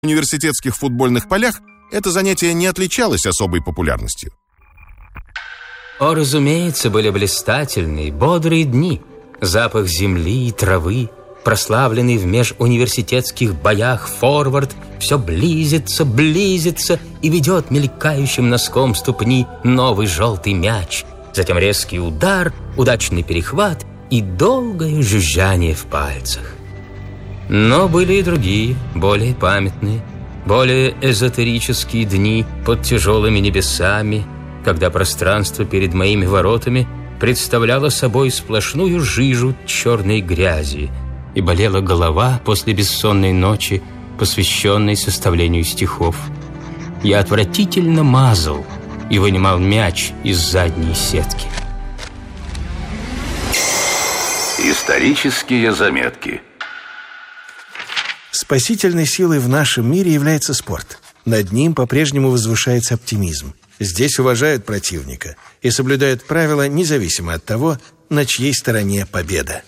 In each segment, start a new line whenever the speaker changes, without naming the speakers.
В университетских футбольных полях это занятие не отличалось особой популярностью.
О, разумеется, были блистательные, бодрые дни. Запах земли и травы, прославленный в межуниверситетских боях форвард, все близится, близится и ведет мелькающим носком ступни новый желтый мяч. Затем резкий удар, удачный перехват и долгое жужжание в пальцах. Но были и другие, более памятные, более эзотерические дни под тяжелыми небесами, когда пространство перед моими воротами представляло собой сплошную жижу черной грязи, и болела голова после бессонной ночи, посвященной составлению стихов. Я отвратительно мазал и вынимал мяч из задней сетки.
Исторические заметки.
Спасительной силой в нашем мире является спорт. Над ним по-прежнему возвышается оптимизм. Здесь уважают противника и соблюдают правила, независимо от того, на чьей стороне победа.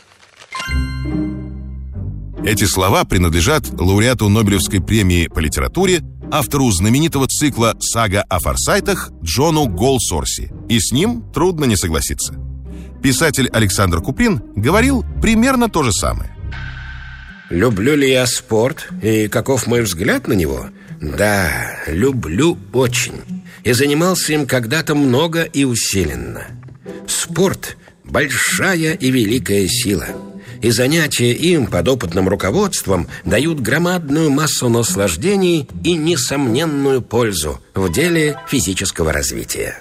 Эти слова принадлежат лауреату Нобелевской премии по литературе, автору знаменитого цикла «Сага о форсайтах» Джону Голсорси. И с ним трудно не согласиться. Писатель Александр Куприн говорил примерно то же самое.
Люблю ли я спорт и каков мой взгляд на него? Да, люблю очень. И занимался им когда-то много и усиленно. Спорт – большая и великая сила. И занятия им под опытным руководством дают громадную массу наслаждений и несомненную пользу в деле физического развития.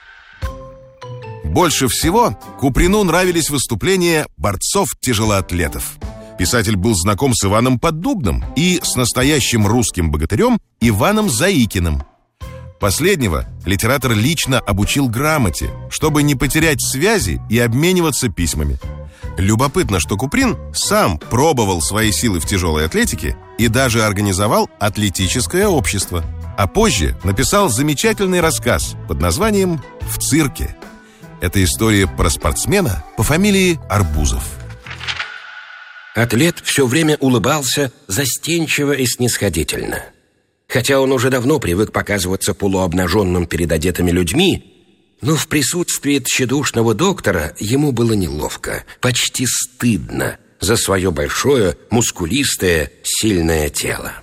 Больше всего Куприну нравились выступления борцов-тяжелоатлетов. Писатель был знаком с Иваном Поддубным и с настоящим русским богатырем Иваном Заикиным. Последнего литератор лично обучил грамоте, чтобы не потерять связи и обмениваться письмами. Любопытно, что Куприн сам пробовал свои силы в тяжелой атлетике и даже организовал атлетическое общество. А позже написал замечательный рассказ под названием «В цирке». Это история про спортсмена по фамилии Арбузов.
Атлет все время улыбался застенчиво и снисходительно. Хотя он уже давно привык показываться полуобнаженным перед одетыми людьми, но в присутствии тщедушного доктора ему было неловко, почти стыдно за свое большое, мускулистое, сильное тело.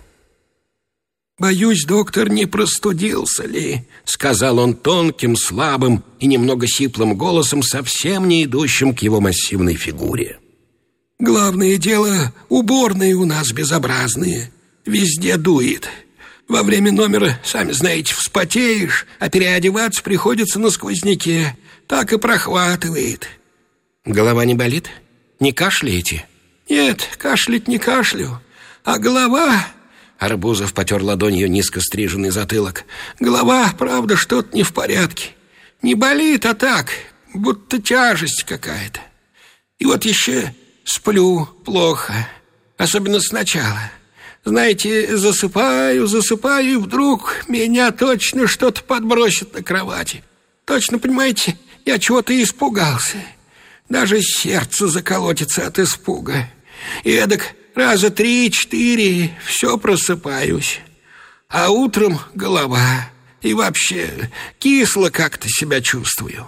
«Боюсь, доктор, не простудился ли?» — сказал он тонким, слабым и немного сиплым голосом, совсем не идущим к его массивной фигуре. «Главное дело, уборные у нас безобразные. Везде дует. Во время номера, сами знаете, вспотеешь, а переодеваться приходится на сквозняке. Так и прохватывает». «Голова не болит? Не кашляете?» «Нет, кашлять не кашлю. А голова...» Арбузов потер ладонью низко стриженный затылок. «Голова, правда, что-то не в порядке. Не болит, а так, будто тяжесть какая-то. И вот еще сплю плохо, особенно сначала. Знаете, засыпаю, и вдруг меня точно что-то подбросит на кровати. Точно, понимаете, я чего-то испугался. Даже сердце заколотится от испуга. И эдак раза 3-4 все просыпаюсь. А утром голова. И вообще кисло как-то себя чувствую».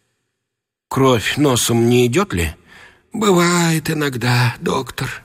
«Кровь носом не идет ли?» «Бывает иногда, доктор».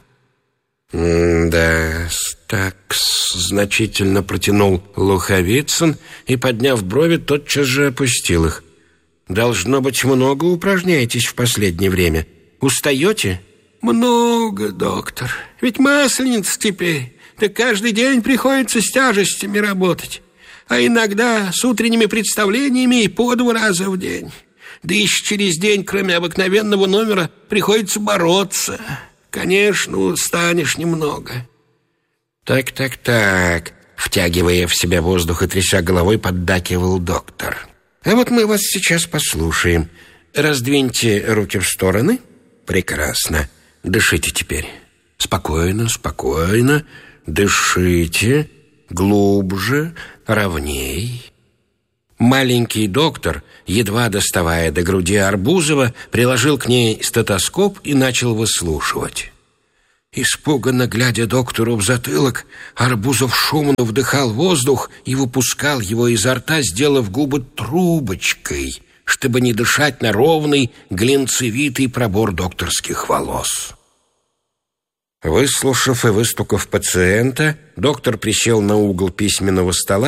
«Да, так-с», значительно протянул Луховицын и, подняв брови, тотчас же опустил их. «Должно быть, много упражняетесь в последнее время. Устаете?» «Много, доктор. Ведь масленица теперь. Так каждый день приходится с тяжестями работать. А иногда с утренними представлениями и по 2 раза в день. Да еще через день, кроме обыкновенного номера, приходится бороться. Конечно, устанешь немного». «Так», втягивая в себя воздух и тряся головой, поддакивал доктор. «А вот мы вас сейчас послушаем. Раздвиньте руки в стороны. Прекрасно. Дышите теперь. Спокойно, спокойно. Дышите. Глубже, ровней». Маленький доктор, едва доставая до груди Арбузова, приложил к ней стетоскоп и начал выслушивать. Испуганно глядя доктору в затылок, Арбузов шумно вдыхал воздух и выпускал его изо рта, сделав губы трубочкой, чтобы не дышать на ровный глинцевитый пробор докторских волос. Выслушав и выстукав пациента, доктор присел на угол письменного стола